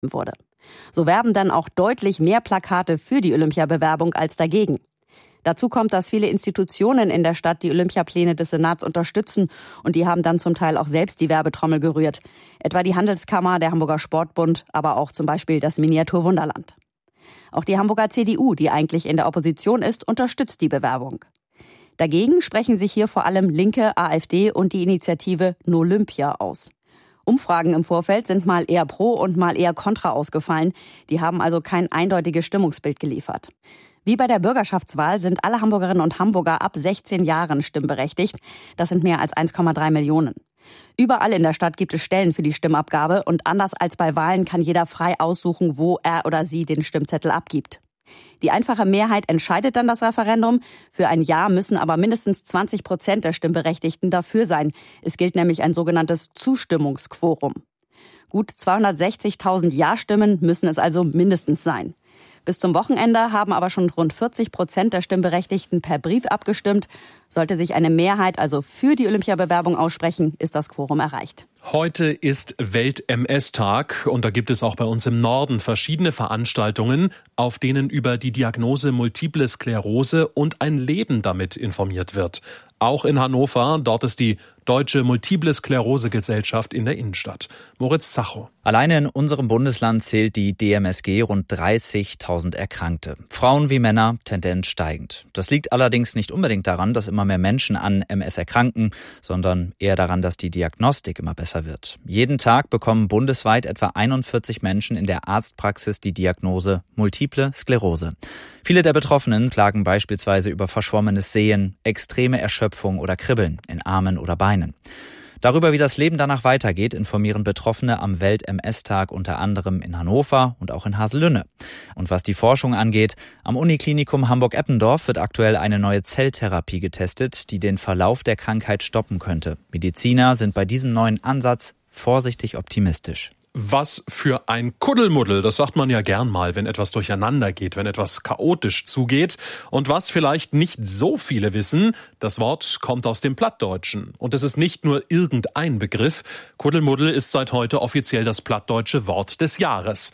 wurde. So werben dann auch deutlich mehr Plakate für die Olympiabewerbung als dagegen. Dazu kommt, dass viele Institutionen in der Stadt die Olympiapläne des Senats unterstützen und die haben dann zum Teil auch selbst die Werbetrommel gerührt. Etwa die Handelskammer, der Hamburger Sportbund, aber auch zum Beispiel das Miniaturwunderland. Auch die Hamburger CDU, die eigentlich in der Opposition ist, unterstützt die Bewerbung. Dagegen sprechen sich hier vor allem Linke, AfD und die Initiative Nolympia aus. Umfragen im Vorfeld sind mal eher pro und mal eher kontra ausgefallen. Die haben also kein eindeutiges Stimmungsbild geliefert. Wie bei der Bürgerschaftswahl sind alle Hamburgerinnen und Hamburger ab 16 Jahren stimmberechtigt. Das sind mehr als 1,3 Millionen. Überall in der Stadt gibt es Stellen für die Stimmabgabe und anders als bei Wahlen kann jeder frei aussuchen, wo er oder sie den Stimmzettel abgibt. Die einfache Mehrheit entscheidet dann das Referendum. Für ein Ja müssen aber mindestens 20% der Stimmberechtigten dafür sein. Es gilt nämlich ein sogenanntes Zustimmungsquorum. Gut 260.000 Ja-Stimmen müssen es also mindestens sein. Bis zum Wochenende haben aber schon rund 40% der Stimmberechtigten per Brief abgestimmt. Sollte sich eine Mehrheit also für die Olympiabewerbung aussprechen, ist das Quorum erreicht. Heute ist Welt-MS-Tag und da gibt es auch bei uns im Norden verschiedene Veranstaltungen, auf denen über die Diagnose Multiple Sklerose und ein Leben damit informiert wird. Auch in Hannover, dort ist die Deutsche Multiple Sklerose Gesellschaft in der Innenstadt. Moritz Zacho. Alleine in unserem Bundesland zählt die DMSG rund 30.000 Erkrankte. Frauen wie Männer, Tendenz steigend. Das liegt allerdings nicht unbedingt daran, dass immer mehr Menschen an MS erkranken, sondern eher daran, dass die Diagnostik immer besser wird. Jeden Tag bekommen bundesweit etwa 41 Menschen in der Arztpraxis die Diagnose Multiple Sklerose. Viele der Betroffenen klagen beispielsweise über verschwommenes Sehen, extreme Erschöpfung oder Kribbeln in Armen oder Beinen. Darüber, wie das Leben danach weitergeht, informieren Betroffene am Welt-MS-Tag unter anderem in Hannover und auch in Haselünne. Und was die Forschung angeht, am Uniklinikum Hamburg-Eppendorf wird aktuell eine neue Zelltherapie getestet, die den Verlauf der Krankheit stoppen könnte. Mediziner sind bei diesem neuen Ansatz vorsichtig optimistisch. Was für ein Kuddelmuddel, das sagt man ja gern mal, wenn etwas durcheinander geht, wenn etwas chaotisch zugeht. Und was vielleicht nicht so viele wissen, das Wort kommt aus dem Plattdeutschen. Und es ist nicht nur irgendein Begriff. Kuddelmuddel ist seit heute offiziell das plattdeutsche Wort des Jahres.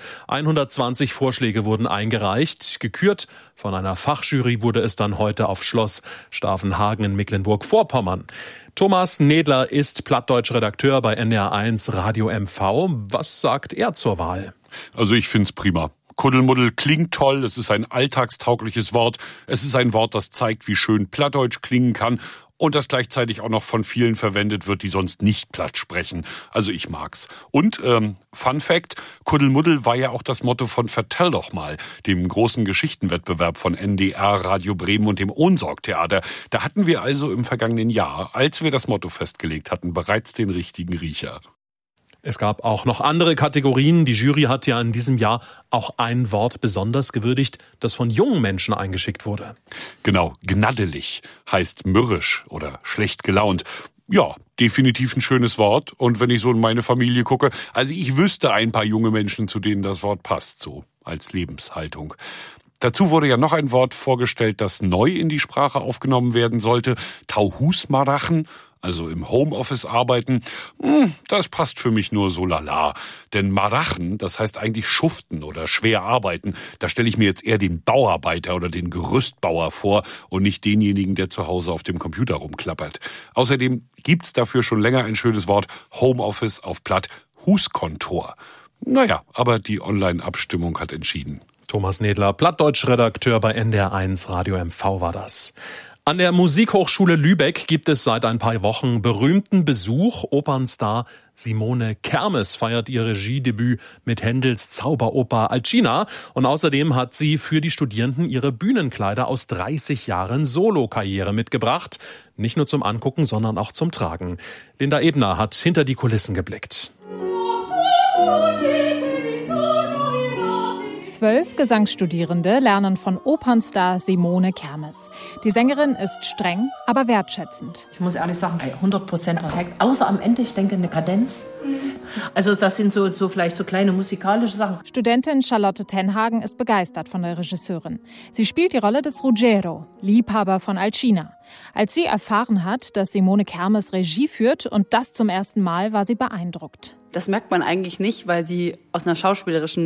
120 Vorschläge wurden eingereicht. Gekürt von einer Fachjury wurde es dann heute auf Schloss Stavenhagen in Mecklenburg-Vorpommern. Thomas Nedler ist Plattdeutsch-Redakteur bei NDR1 Radio MV. Was sagt er zur Wahl? Also ich find's prima. Kuddelmuddel klingt toll, es ist ein alltagstaugliches Wort. Es ist ein Wort, das zeigt, wie schön Plattdeutsch klingen kann und das gleichzeitig auch noch von vielen verwendet wird, die sonst nicht Platt sprechen. Also ich mag's. Und Fun Fact, Kuddelmuddel war ja auch das Motto von Vertell doch mal, dem großen Geschichtenwettbewerb von NDR, Radio Bremen und dem Ohnsorg-Theater. Da hatten wir also im vergangenen Jahr, als wir das Motto festgelegt hatten, bereits den richtigen Riecher. Es gab auch noch andere Kategorien. Die Jury hat ja in diesem Jahr auch ein Wort besonders gewürdigt, das von jungen Menschen eingeschickt wurde. Genau, gnaddelig heißt mürrisch oder schlecht gelaunt. Ja, definitiv ein schönes Wort. Und wenn ich so in meine Familie gucke, also ich wüsste ein paar junge Menschen, zu denen das Wort passt, so als Lebenshaltung. Dazu wurde ja noch ein Wort vorgestellt, das neu in die Sprache aufgenommen werden sollte. Tauhusmarachen, also im Homeoffice arbeiten. Das passt für mich nur so lala. Denn Marachen, das heißt eigentlich schuften oder schwer arbeiten. Da stelle ich mir jetzt eher den Bauarbeiter oder den Gerüstbauer vor und nicht denjenigen, der zu Hause auf dem Computer rumklappert. Außerdem gibt's dafür schon länger ein schönes Wort. Homeoffice auf Platt, Huskontor. Naja, aber die Online-Abstimmung hat entschieden. Thomas Nedler, Plattdeutsch-Redakteur bei NDR1 Radio MV war das. An der Musikhochschule Lübeck gibt es seit ein paar Wochen berühmten Besuch. Opernstar Simone Kermes feiert ihr Regiedebüt mit Händels Zauberoper Alcina. Und außerdem hat sie für die Studierenden ihre Bühnenkleider aus 30 Jahren Solokarriere mitgebracht. Nicht nur zum Angucken, sondern auch zum Tragen. Linda Ebner hat hinter die Kulissen geblickt. 12 Gesangsstudierende lernen von Opernstar Simone Kermes. Die Sängerin ist streng, aber wertschätzend. Ich muss ehrlich sagen, 100% perfekt. Außer am Ende, ich denke, eine Kadenz. Also das sind so vielleicht so kleine musikalische Sachen. Studentin Charlotte Tenhagen ist begeistert von der Regisseurin. Sie spielt die Rolle des Ruggero, Liebhaber von Alcina. Als sie erfahren hat, dass Simone Kermes Regie führt und das zum ersten Mal, war sie beeindruckt. Das merkt man eigentlich nicht, weil sie aus einer schauspielerischen